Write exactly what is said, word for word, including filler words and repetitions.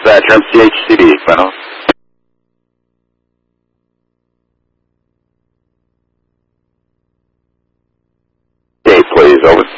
Spectrum C H C D, final. Date, please, over.